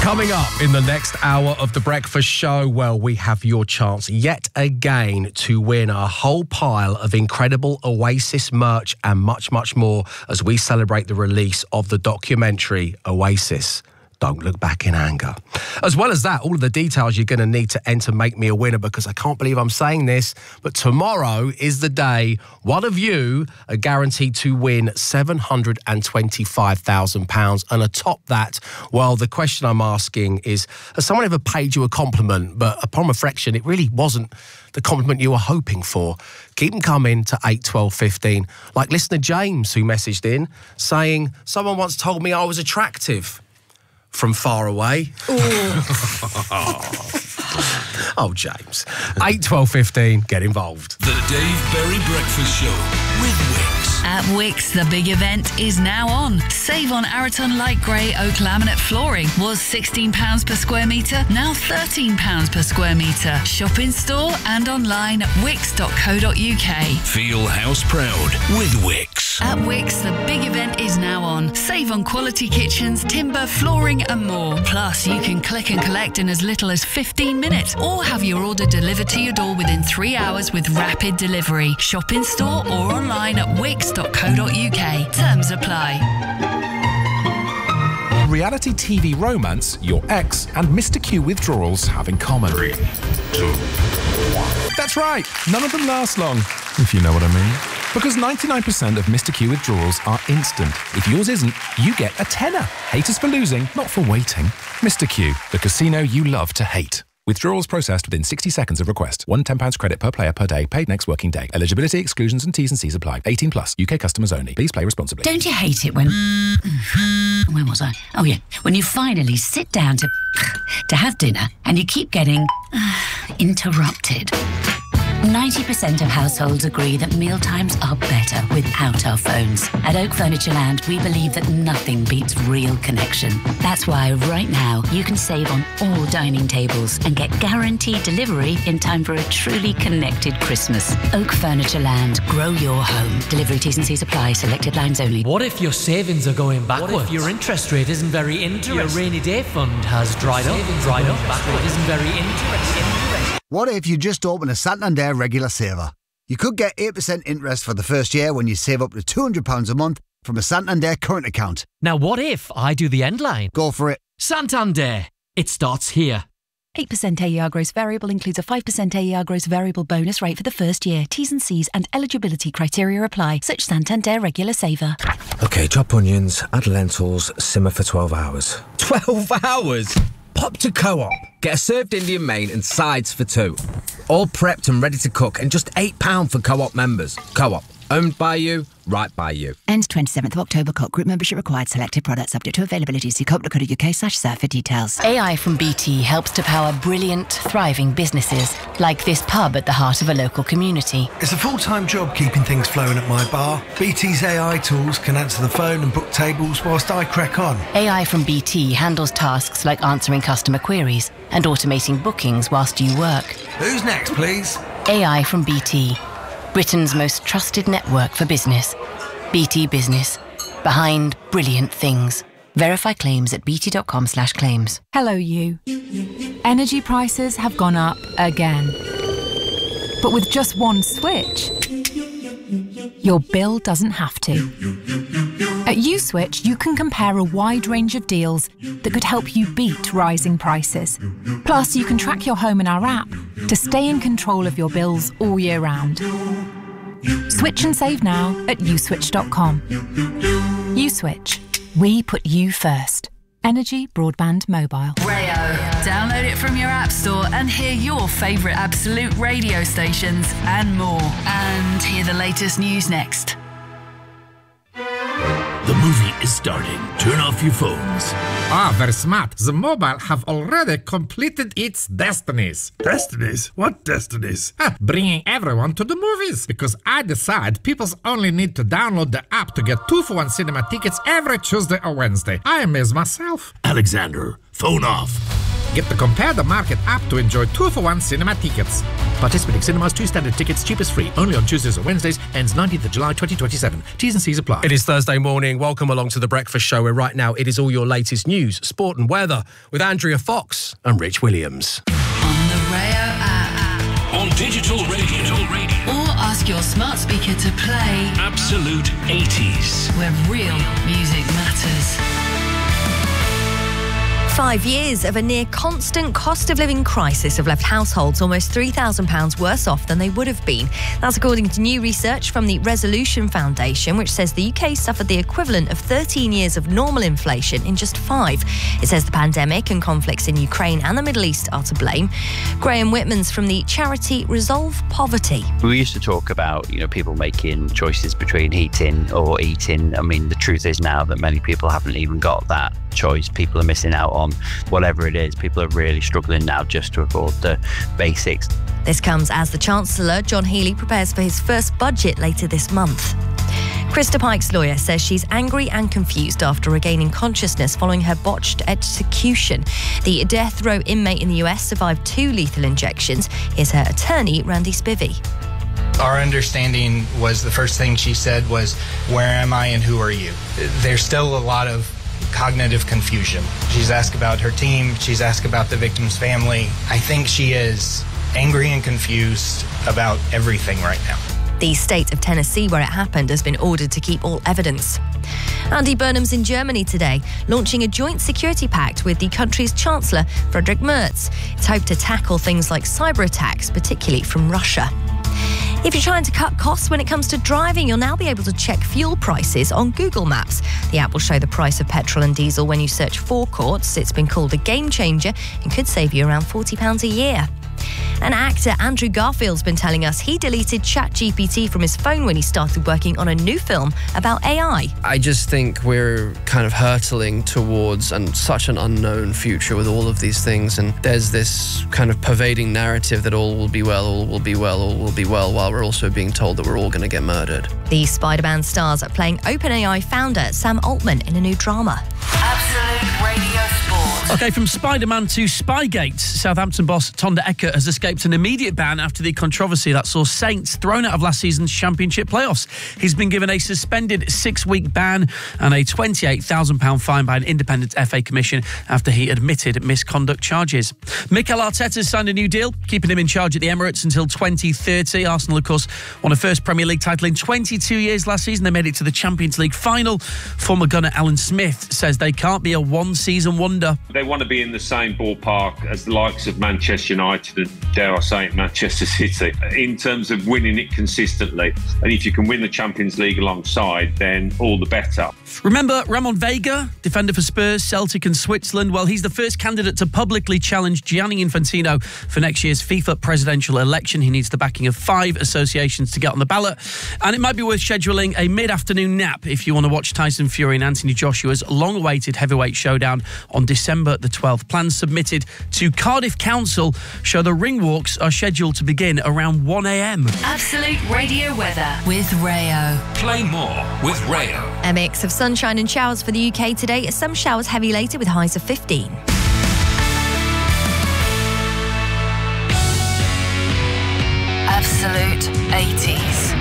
Coming up in the next hour of The Breakfast Show, well, we have your chance yet again to win a whole pile of incredible Oasis merch and much, much more as we celebrate the release of the documentary Oasis. Don't Look Back in Anger. As well as that, all of the details you're going to need to enter Make Me a Winner, because I can't believe I'm saying this, but tomorrow is the day one of you are guaranteed to win £725,000. And atop that, well, the question I'm asking is, has someone ever paid you a compliment, but upon reflection, it really wasn't the compliment you were hoping for? Keep them coming to 8, 12, 15. Like listener James, who messaged in saying, someone once told me I was attractive. From far away. Oh, James. 8, 12, 15, get involved. The Dave Berry Breakfast Show with Wickes. At Wickes, the big event is now on. Save on Araton Light Grey Oak Laminate Flooring. Was £16 per square metre, now £13 per square metre. Shop in store and online at wickes.co.uk. Feel house proud with Wickes. At Wickes, the big event is now on. Save on quality kitchens, timber, flooring and more. Plus, you can click and collect in as little as 15 minutes or have your order delivered to your door within 3 hours with rapid delivery. Shop in store or online at wickes.co.uk. Terms apply. Reality TV romance your ex and Mr. Q withdrawals have in common. 3, 2, 1. That's right, none of them last long, if you know what I mean. Because 99% of Mr. Q withdrawals are instant. If yours isn't, you get a tenner. Hate us for losing, not for waiting. Mr. Q, the casino you love to hate. Withdrawals processed within 60 seconds of request. £1 credit per player per day, paid next working day. Eligibility, exclusions and T's and C's apply. 18 plus, UK customers only. Please play responsibly. Don't you hate it when... Where was I? Oh, yeah. When you finally sit down to have dinner and you keep getting interrupted. 90% of households agree that mealtimes are better without our phones. At Oak Furniture Land, we believe that nothing beats real connection. That's why right now you can save on all dining tables and get guaranteed delivery in time for a truly connected Christmas. Oak Furniture Land, grow your home. Delivery T's and C's apply, selected lines only. What if your savings are going backwards? What if your interest rate isn't very interesting? Your rainy day fund has dried up. Backward isn't very interesting. What if you just open a Santander regular saver? You could get 8% interest for the first year when you save up to £200 a month from a Santander current account. Now what if I do the end line? Go for it. Santander. It starts here. 8% AER gross variable includes a 5% AER gross variable bonus rate for the first year. T's and C's and eligibility criteria apply. Such Santander regular saver. OK, chop onions, add lentils, simmer for 12 hours. 12 hours? Pop to Co-op. Get a served Indian main and sides for 2. All prepped and ready to cook and just £8 for Co-op members. Co-op. Owned by you, right by you. Ends 27th of October. Co-op group membership required. Selected products subject to availability. See co.co.uk/surf for details. AI from BT helps to power brilliant, thriving businesses, like this pub at the heart of a local community. It's a full-time job keeping things flowing at my bar. BT's AI tools can answer the phone and book tables whilst I crack on. AI from BT handles tasks like answering customer queries and automating bookings whilst you work. Who's next, please? AI from BT. Britain's most trusted network for business. BT Business. Behind brilliant things. Verify claims at bt.com/claims. Hello, you. Energy prices have gone up again. But with just one switch, your bill doesn't have to. At USwitch, you can compare a wide range of deals that could help you beat rising prices. Plus, you can track your home in our app to stay in control of your bills all year round. Switch and save now at uswitch.com. USwitch. We put you first. Energy Broadband Mobile. Rayo. Download it from your app store and hear your favourite Absolute radio stations and more. And hear the latest news next. The movie is starting. Turn off your phones. Ah, very smart. The mobile have already completed its destinies. Destinies? What destinies? Bringing everyone to the movies. Because I decide people only need to download the app to get 2-for-1 cinema tickets every Tuesday or Wednesday. I amaze myself. Alexander, phone off. Get the Compare the Market app to enjoy 2-for-1 cinema tickets. Participating cinemas, 2 standard tickets, cheapest free. Only on Tuesdays or Wednesdays. Ends 19th of July 2027. T's and C's apply. It is Thursday morning. Welcome along to The Breakfast Show, where right now it is all your latest news, sport and weather with Andrea Fox and Rich Williams. On the Rayo app. On digital radio. Or ask your smart speaker to play Absolute 80s. where real music matters. 5 years of a near constant cost of living crisis have left households almost £3,000 worse off than they would have been. That's according to new research from the Resolution Foundation, which says the UK suffered the equivalent of 13 years of normal inflation in just 5. It says the pandemic and conflicts in Ukraine and the Middle East are to blame. Graham Whitman's from the charity Resolve Poverty. We used to talk about, people making choices between heating or eating. I mean, the truth is now that many people haven't even got that choice. People are missing out on whatever it is. People are really struggling now just to afford the basics. This comes as the Chancellor, John Healey, prepares for his first budget later this month. Krista Pike's lawyer says she's angry and confused after regaining consciousness following her botched execution. The death row inmate in the US survived 2 lethal injections. Here's her attorney, Randy Spivey. Our understanding was the first thing she said was, "Where am I and who are you?" There's still a lot of cognitive confusion. She's asked about her team. She's asked about the victim's family. I think she is angry and confused about everything right now. The state of Tennessee, where it happened, has been ordered to keep all evidence. Andy Burnham's in Germany today, launching a joint security pact with the country's Chancellor, Friedrich Merz. It's hoped to tackle things like cyber attacks, particularly from Russia. If you're trying to cut costs when it comes to driving, you'll now be able to check fuel prices on Google Maps. The app will show the price of petrol and diesel when you search forecourts. It's been called a game changer and could save you around £40 a year. And actor Andrew Garfield's been telling us he deleted ChatGPT from his phone when he started working on a new film about AI. I just think we're kind of hurtling towards such an unknown future with all of these things, and there's this kind of pervading narrative that all will be well, all will be well, all will be well, while we're also being told that we're all going to get murdered. The Spider-Man stars are playing OpenAI founder Sam Altman in a new drama. Absolute Radio Sport. OK, from Spider-Man to Spygate, Southampton boss Tonda Eckert has escaped an immediate ban after the controversy that saw Saints thrown out of last season's Championship playoffs. He's been given a suspended 6-week ban and a £28,000 fine by an independent FA commission after he admitted misconduct charges. Mikel Arteta's signed a new deal, keeping him in charge at the Emirates until 2030. Arsenal, of course, won a first Premier League title in 22 years last season. They made it to the Champions League final. Former gunner Alan Smith says they can't be a one-season wonder. They want to be in the same ballpark as the likes of Manchester United and, dare I say it, Manchester City, in terms of winning it consistently. And if you can win the Champions League alongside, then all the better. Remember Ramon Vega, defender for Spurs, Celtic and Switzerland? Well, he's the first candidate to publicly challenge Gianni Infantino for next year's FIFA presidential election. He needs the backing of 5 associations to get on the ballot. And it might be worth scheduling a mid-afternoon nap if you want to watch Tyson Fury and Anthony Joshua's long-awaited heavyweight showdown on December the 12th. Plans submitted to Cardiff Council show the ring walks are scheduled to begin around 1 a.m. Absolute Radio weather with Rayo. Play more with Rayo. A mix of sunshine and showers for the UK today. Some showers heavy later with highs of 15. Absolute 80s.